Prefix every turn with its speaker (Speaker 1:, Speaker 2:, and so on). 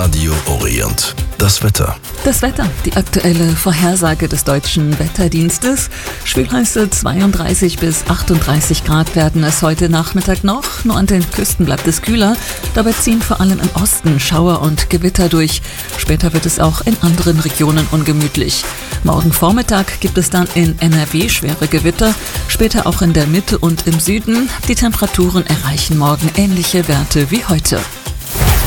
Speaker 1: Radio Orient. Das Wetter.
Speaker 2: Das Wetter, die aktuelle Vorhersage des Deutschen Wetterdienstes. Schwülheiße 32 bis 38 Grad werden es heute Nachmittag noch. Nur an den Küsten bleibt es kühler. Dabei ziehen vor allem im Osten Schauer und Gewitter durch. Später wird es auch in anderen Regionen ungemütlich. Morgen Vormittag gibt es dann in NRW schwere Gewitter, später auch in der Mitte und im Süden. Die Temperaturen erreichen morgen ähnliche Werte wie heute.